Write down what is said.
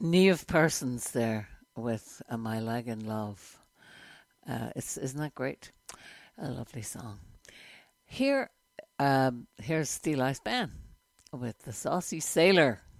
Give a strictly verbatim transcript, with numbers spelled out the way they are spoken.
Niamh Persons there with uh, My Leg in Love. Uh, it's, isn't that great? A lovely song. Here, um, here's Steel Ice Ben with The Saucy Sailor.